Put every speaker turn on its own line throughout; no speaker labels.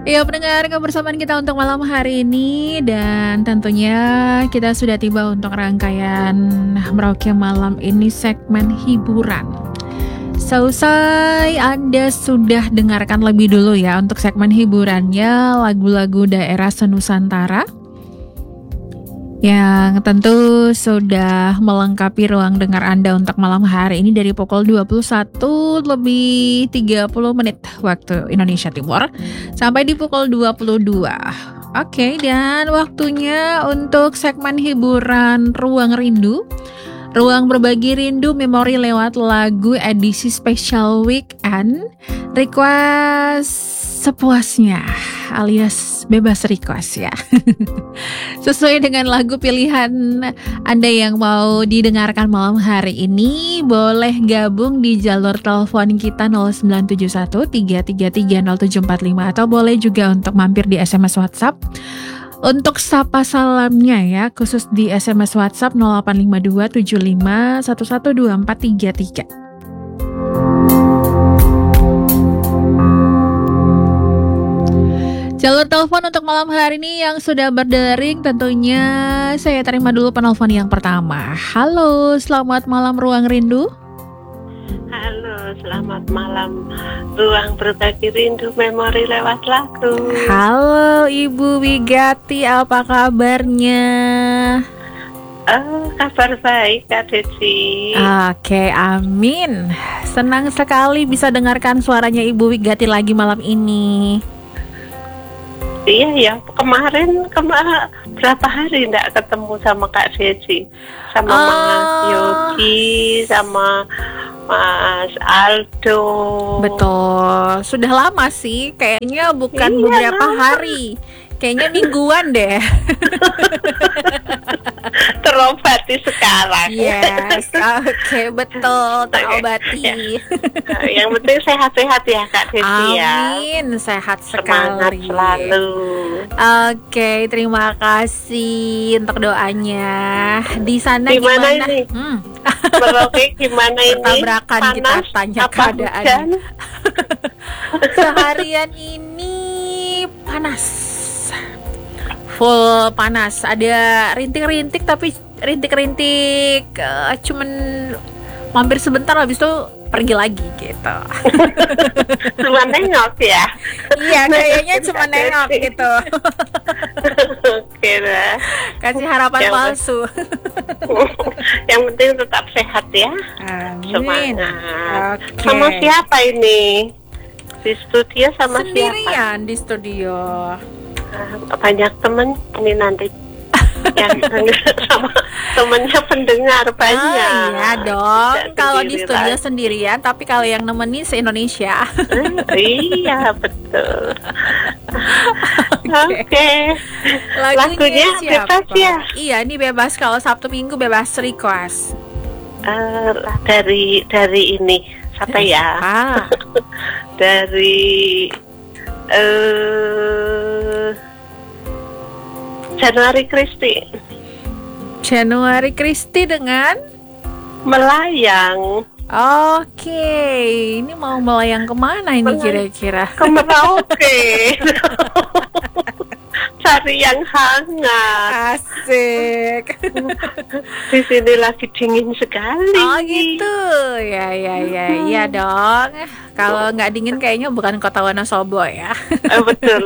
Ya pendengar, kebersamaan kita untuk malam hari ini. Dan tentunya kita sudah tiba untuk rangkaian Merauke Malam ini segmen hiburan. Selesai Anda sudah dengarkan lebih dulu ya untuk segmen hiburannya, lagu-lagu daerah senusantara yang tentu sudah melengkapi ruang dengar Anda untuk malam hari ini dari pukul 21 lebih 30 menit waktu Indonesia Timur sampai di pukul 22. Oke, dan waktunya untuk segmen hiburan Ruang Rindu. Ruang berbagi rindu memori lewat lagu edisi Special Weekend. Request sepuasnya alias bebas request ya. Sesuai dengan lagu pilihan Anda yang mau didengarkan malam hari ini, boleh gabung di jalur telepon kita 0971 333 0745 atau boleh juga untuk mampir di SMS WhatsApp. Untuk sapa salamnya ya, khusus di SMS WhatsApp 0852 75 112433. Jalur telepon untuk malam hari ini yang sudah berdering, tentunya saya terima dulu penelpon yang pertama. Halo, selamat malam Ruang Rindu.
Halo, selamat malam Ruang Berbagi Rindu memori lewat lagu.
Halo Ibu Wigati, apa kabarnya?
Kabar baik Kak Desi.
Oke, amin. Senang sekali bisa dengarkan suaranya Ibu Wigati lagi malam ini.
Iya ya, kemarin berapa hari enggak ketemu sama Kak Desi, sama Mas Yogi, sama Mas Aldo.
Betul, sudah lama sih, kayaknya bukan beberapa hari, kayaknya mingguan deh.
Terobati sekarang.
Yes, oke, betul, terobati.
Yang penting sehat-sehat ya Kak Desi ya.
Amin, sehat
Semangat
sekali.
selalu.
Oke, terima kasih untuk doanya. Di sana
Gimana
gimana?
ini? Merauke gimana ini?
Tabrakan kita
Panas?
tanya
Apa
keadaan.
hujan?
Seharian ini panas, full panas. Ada rintik-rintik, tapi rintik-rintik cuman mampir sebentar, habis itu pergi lagi gitu.
Cuma nengok ya?
Iya, kayaknya cuma nengok gitu.
Oke lah.
Kasih harapan palsu.
Yang penting tetap sehat ya.
Amin.
Semangat.
Oke.
Sama siapa ini? Di studio sama
Sendirian di studio.
siapa? Banyak temen ini nanti. Yang sama temennya pendengar banyak.
Iya dong.
Tidak
Kalau di
sendiri
studio
lagi.
sendirian, tapi kalau yang nemenin se-Indonesia.
Iya betul. Oke.
Lagunya siapa?
bebas ya.
Iya, ini bebas. Kalau Sabtu Minggu bebas request.
Dari ini siapa ya? Dari Januari
Kristi dengan
Melayang.
Oke, ini mau melayang kemana ini kira-kira?
Ke Merauke. Cari yang hangat.
Asik.
Di sini lagi dingin sekali.
Oh gitu, ya dong. Kalau nggak dingin kayaknya bukan kota Wonosobo ya.
Betul.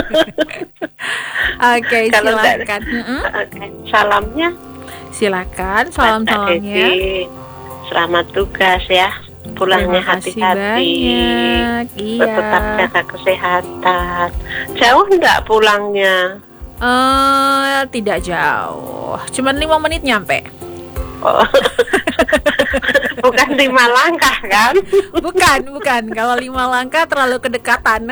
Oke, silakan.
Oke, salamnya.
Silakan, salamnya.
Selamat tugas ya. Pulangnya hati-hati.
Iya.
Tetap jaga kesehatan. Jauh enggak pulangnya?
Tidak jauh. Cuman 5 menit nyampe.
Oh. Bukan 5 langkah kan?
Bukan. Kalau 5 langkah terlalu kedekatan.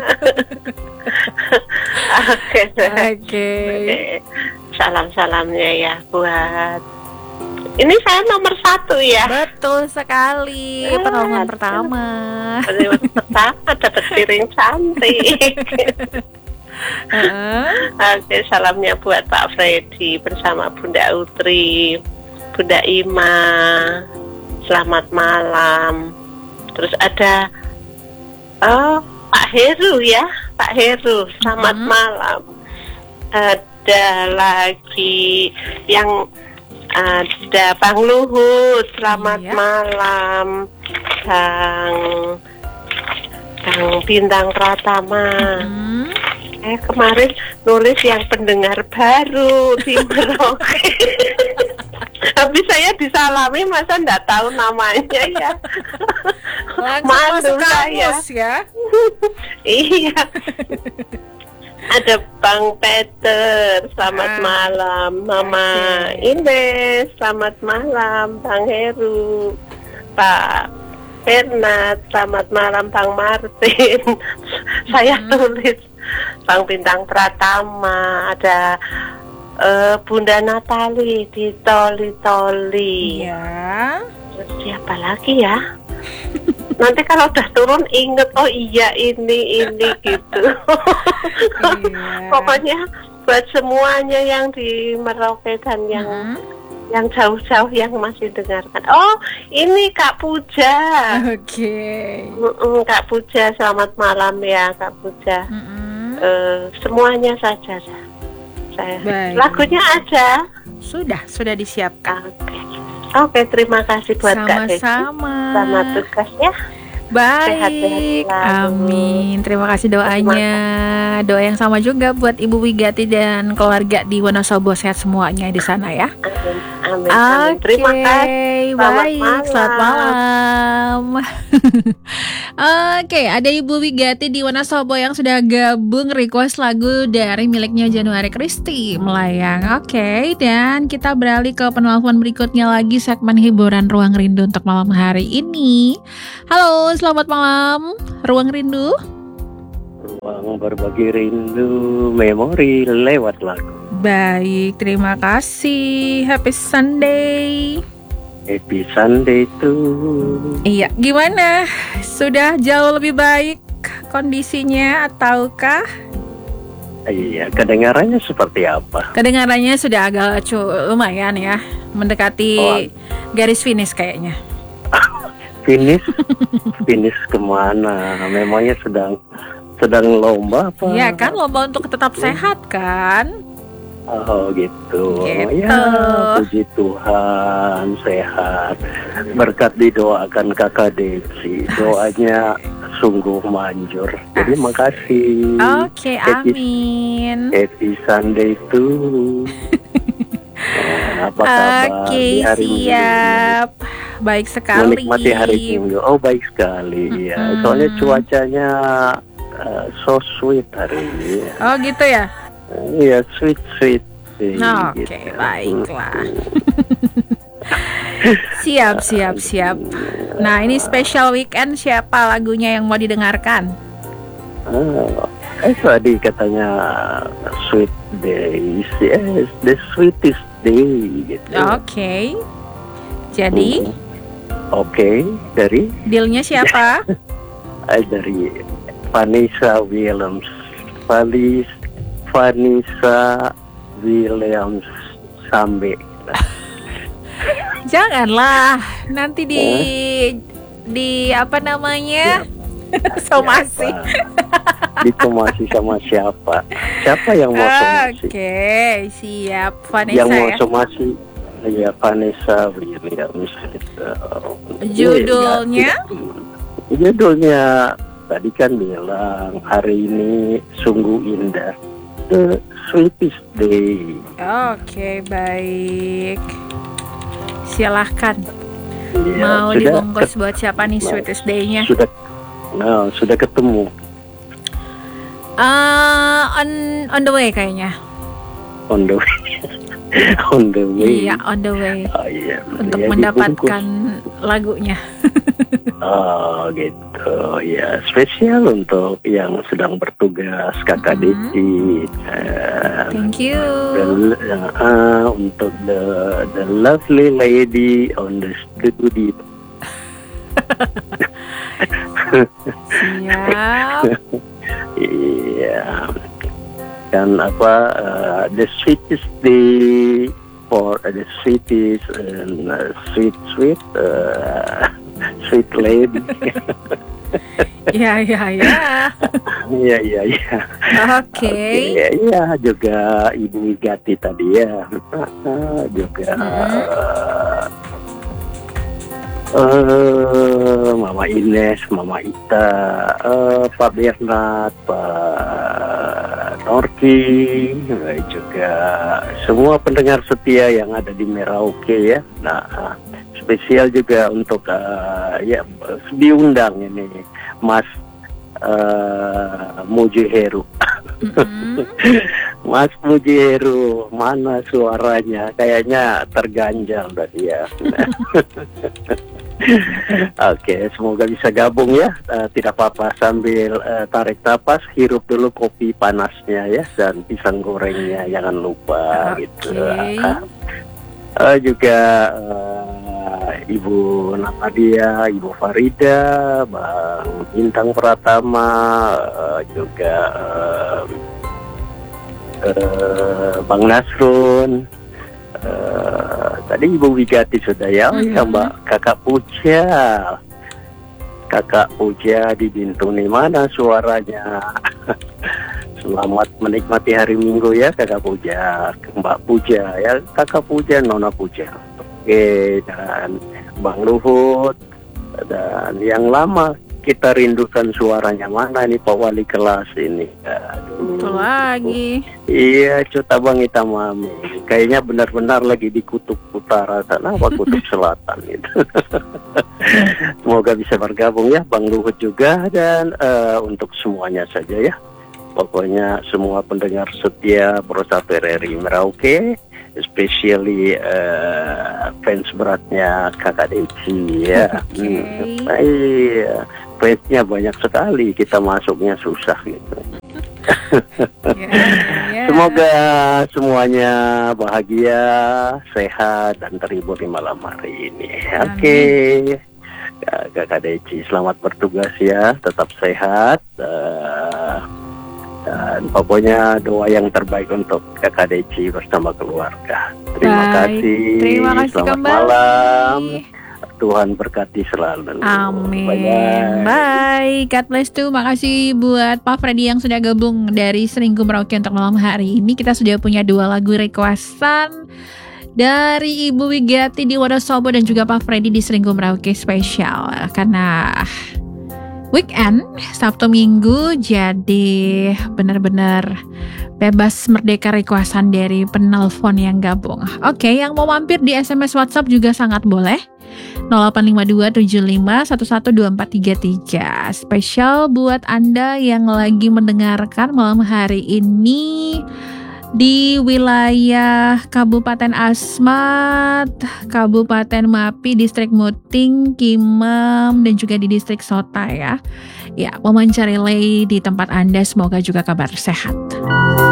Oke.
Salam-salamnya ya buat. Ini saya nomor 1 ya.
Betul sekali. Pertolongan pertama.
Pertama dapat piring cantik. Oke, salamnya buat Pak Freddy bersama Bunda Utri, Bunda Ima. Selamat malam. Terus ada Pak Heru ya, Pak Heru, selamat malam. Ada lagi yang ada Bang Luhut, selamat malam. Bang Bintang Pratama. Kemarin nulis yang pendengar baru di Merauke. Habis saya disalami, masa enggak tahu namanya ya.
Langsung masuk kampus ya.
Iya. Ada Bang Peter, selamat malam. Mama Ines, selamat malam. Bang Heru, Pak Bernard, selamat malam. Bang Martin. Saya tulis Bang Bintang Pratama, ada Bunda Natali di Toli-Toli.
Iya.
Siapa lagi ya? Nanti kalau udah turun inget, oh iya ini gitu.
Iya.
Pokoknya buat semuanya yang di Merauke dan yang jauh-jauh yang masih dengarkan. Oh, ini Kak Puja.
Oke.
Kak Puja, selamat malam ya Kak Puja. Semuanya saja saya.
Baik.
Lagunya aja.
Sudah disiapkan.
Oke, terima kasih buat Kak Desi.
Sama-sama.
Selamat tugas ya.
Baik, amin. Terima kasih doanya. Doa yang sama juga buat Ibu Wigati dan keluarga di Wonosobo, sehat semuanya di sana ya.
Amin. Amin. Terima kasih.
Baik, selamat malam. Oke, ada Ibu Wigati di Wonosobo yang sudah gabung request lagu dari miliknya Januari Kristi Melayang. Oke, dan kita beralih ke penelpon berikutnya lagi, segmen hiburan Ruang Rindu untuk malam hari ini. Halo, selamat malam, Ruang Rindu.
Ruang berbagi rindu, memori lewat lagu.
Baik, terima kasih. Happy Sunday.
Happy Sunday tuh.
Iya, gimana? Sudah jauh lebih baik kondisinya ataukah?
Iya, kedengarannya seperti apa?
Kedengarannya sudah agak lumayan ya, mendekati garis finish kayaknya.
Finish kemana? Memangnya sedang lomba apa?
Iya kan, lomba untuk tetap sehat kan?
Oh gitu.
Gitu.
Ya, puji Tuhan sehat. Berkat didoakan Kakak Desi, doanya sungguh manjur. Jadi makasih.
Oke, amin.
Happy Sunday tuh. Apa kabar di hari
siap. Minggu? Baik sekali.
Menikmati hari Minggu. Oh, baik sekali ya. Soalnya cuacanya so sweet hari ini.
Oh gitu ya?
Iya, sweet.
Oke,
gitu.
Baiklah. Siap. Nah, ini special weekend, siapa lagunya yang mau didengarkan?
Tadi katanya sweet days, yes, the sweetest day gitu.
Oke. Jadi?
Oke, dari?
Dealnya siapa?
Dari Vanessa Williams. Vanessa Williams Sambe.
Janganlah, nanti di apa namanya? Somasi.
Disomasi sama siapa? Siapa yang mau somasi?
Oke, siap. Vanessa
yang mau
ya?
somasi ya Vanessa Williams.
Judulnya?
Judulnya tadi kan bilang hari ini sungguh indah, the sweetest day.
Oke, baik. Silahkan.
Ya,
Mau dibungkus buat siapa nih sweetest day-nya?
Sudah ketemu.
On the way kayaknya.
On the way. On the way.
Iya, on the way.
Oh, iya.
Untuk
Ya,
mendapatkan
dibungkus.
lagunya.
Oh gitu ya, spesial untuk yang sedang bertugas Kakak Desi.
Thank you.
Untuk the lovely lady on the studio.
Siap.
Iya. Dan the sweetest day for the sweetest and sweet lady.
Iya, iya, iya.
Iya, iya, iya.
Oke.
Iya, juga Ibu Wigati tadi ya. Juga Mama Ines, Mama Ita, Pak Bernard, Pak Norki, juga semua pendengar setia yang ada di Merauke ya. Nah, spesial juga untuk ya diundang ini Mas Mujiheru. Mas Mujiheru, mana suaranya? Kayaknya terganjal tadi ya. Oke, semoga bisa gabung ya. Tidak apa-apa, sambil tarik napas, hirup dulu kopi panasnya ya, dan pisang gorengnya jangan lupa gitu. Juga Ibu Nadia, Ibu Farida, Bang Bintang Pratama, juga Bang Nasrun, tadi Ibu Wigati sudah ya, ya Mbak, Kakak Puja di Bintuni, mana suaranya? Selamat menikmati hari Minggu ya Kakak Puja, Mbak Puja ya, Kakak Puja, Nona Puja. Oke, dan Bang Luhut, dan yang lama kita rindukan suaranya, mana nih Pak Wali kelas ini.
Itu lagi.
Iya, Cuta Bang Itamami. Kayaknya benar-benar lagi di kutub utara sana, apa kutub selatan gitu. Semoga bisa bergabung ya Bang Luhut juga, dan untuk semuanya saja ya. Pokoknya semua pendengar setia Pro1 RRI Merauke, especially fans beratnya Kakak Deci ya. Iya, fansnya banyak sekali, kita masuknya susah gitu. Semoga semuanya bahagia, sehat, dan terhibur di malam hari ini. Oke. Kakak Deci, selamat bertugas ya, tetap sehat. Dan pokoknya doa yang terbaik untuk Kakak Deci bersama keluarga. Terima kasih.
Terima kasih
Selamat
kembali.
malam. Tuhan berkati selalu.
Amin.
Bye.
Bye. God bless too. Makasih buat Pak Freddy yang sudah gabung dari Selingkuh Merauke untuk malam hari ini. Kita sudah punya 2 lagu requestan dari Ibu Wigati di Wonosobo dan juga Pak Freddy di Selingkuh Merauke spesial. Karena weekend, Sabtu Minggu, jadi benar-benar bebas merdeka requestan dari penelpon yang gabung. Oke, yang mau mampir di SMS WhatsApp juga sangat boleh. 085275112433. Spesial buat Anda yang lagi mendengarkan malam hari ini di wilayah Kabupaten Asmat, Kabupaten Mapi, Distrik Muting, Kimem, dan juga di Distrik Sota ya. Ya, memancar relay di tempat Anda, semoga juga kabar sehat.